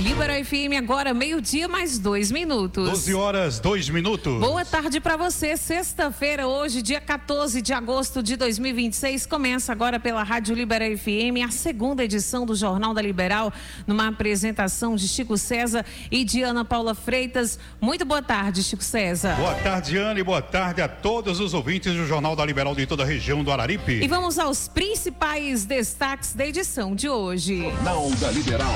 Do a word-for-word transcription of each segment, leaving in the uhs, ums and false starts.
Libera F M agora, meio-dia mais dois minutos. doze horas, dois minutos. Boa tarde para você. Sexta-feira, hoje, dia quatorze de agosto de dois mil e vinte e seis. Começa agora pela Rádio Libera F M, a segunda edição do Jornal da Liberal, numa apresentação de Chico César e de Ana Paula Freitas. Muito boa tarde, Chico César. Boa tarde, Ana, e boa tarde a todos os ouvintes do Jornal da Liberal de toda a região do Araripe. E vamos aos principais destaques da edição de hoje. Jornal da Liberal.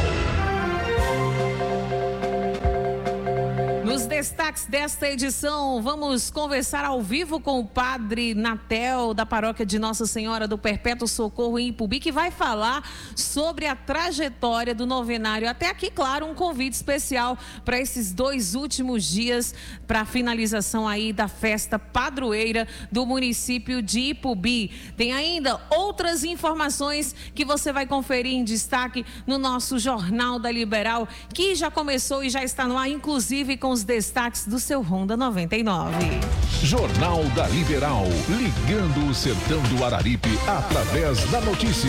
Nos destaques desta edição, vamos conversar ao vivo com o padre Natel, da paróquia de Nossa Senhora do Perpétuo Socorro em Ipubi, que vai falar sobre a trajetória do novenário. Até aqui, claro, um convite especial para esses dois últimos dias, para a finalização aí da festa padroeira do município de Ipubi. Tem ainda outras informações que você vai conferir em destaque no nosso Jornal da Liberal, que já começou e já está no ar, inclusive com os destaques do seu Ronda noventa e nove. Jornal da Liberal, ligando o sertão do Araripe através da notícia.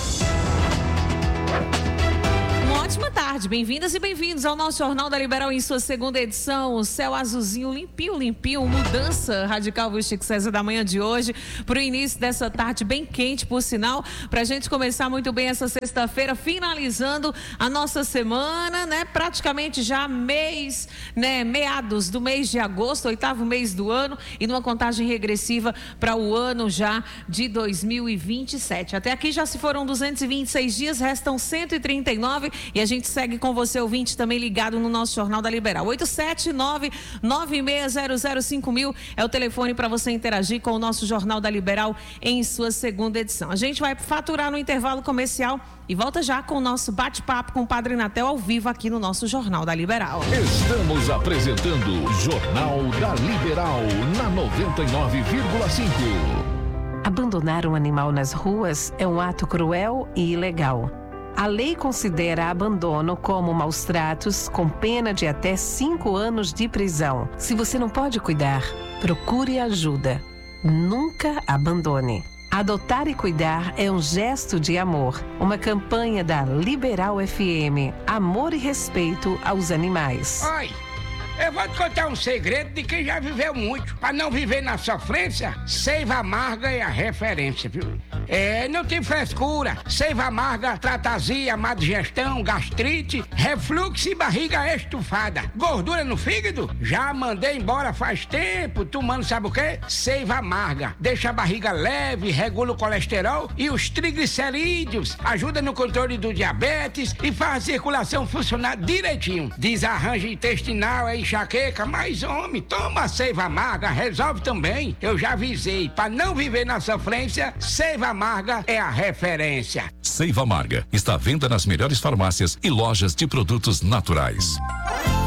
Ótima tarde, bem-vindas e bem-vindos ao nosso Jornal da Liberal em sua segunda edição. O céu azulzinho, limpinho, limpinho, mudança radical, viu, Chico César, da manhã de hoje para o início dessa tarde bem quente, por sinal, para a gente começar muito bem essa sexta-feira, finalizando a nossa semana, né? Praticamente já mês, né? Meados do mês de agosto, oitavo mês do ano, e numa contagem regressiva para o ano já de dois mil e vinte e sete. Até aqui já se foram duzentos e vinte e seis dias, restam cento e trinta e nove. E a gente segue com você, ouvinte, também ligado no nosso Jornal da Liberal. oito sete nove, nove seis zero zero cinco mil é o telefone para você interagir com o nosso Jornal da Liberal em sua segunda edição. A gente vai faturar no intervalo comercial e volta já com o nosso bate-papo com o Padre Natel ao vivo aqui no nosso Jornal da Liberal. Estamos apresentando Jornal da Liberal na noventa e nove vírgula cinco. Abandonar um animal nas ruas é um ato cruel e ilegal. A lei considera abandono como maus tratos, com pena de até cinco anos de prisão. Se você não pode cuidar, procure ajuda. Nunca abandone. Adotar e cuidar é um gesto de amor. Uma campanha da Liberal F M. Amor e respeito aos animais. Oi, eu vou te contar um segredo de quem já viveu muito. Para não viver na sofrência, Seiva Amarga é a referência, viu? É, não tem frescura. Seiva Amarga trata azia, má digestão, gastrite, refluxo e barriga estufada. Gordura no fígado? Já mandei embora faz tempo, tomando sabe o quê? Seiva Amarga. Deixa a barriga leve, regula o colesterol e os triglicerídeos. Ajuda no controle do diabetes e faz a circulação funcionar direitinho. Desarranjo intestinal, é enxaqueca, mas homem, toma Seiva Amarga, resolve também. Eu já avisei, para não viver na sofrência, Seiva Amarga é a referência. Seiva Amarga está à venda nas melhores farmácias e lojas de produtos naturais.